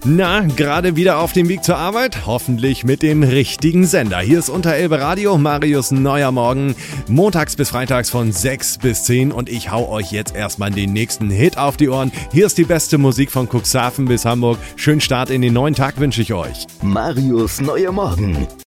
Na, gerade wieder auf dem Weg zur Arbeit? Hoffentlich mit dem richtigen Sender. Hier ist Unterelbe Radio, Marius neuer Morgen. Montags bis freitags von 6 bis 10 und ich hau euch jetzt erstmal den nächsten Hit auf die Ohren. Hier ist die beste Musik von Cuxhaven bis Hamburg. Schönen Start in den neuen Tag wünsche ich euch. Marius neuer Morgen.